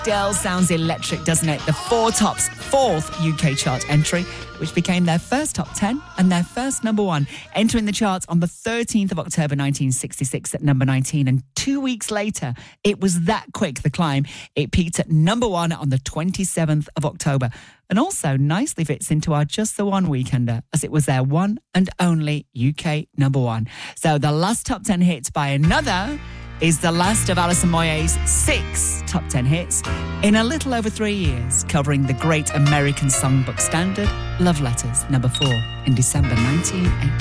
Dell sounds electric, doesn't it? The Four Top's fourth UK chart entry, which became their first top 10 and their first number one, entering the charts on the 13th of October 1966 at number 19. And 2 weeks later, it was that quick, the climb. It peaked at number one on the 27th of October. And also nicely fits into our Just the One weekender, as it was their one and only UK number one. So the last top 10 hits by another is the last of Alison Moyet's 6 top 10 hits in a little over 3 years, covering the great American songbook standard, Love Letters, number 4, in December 1980.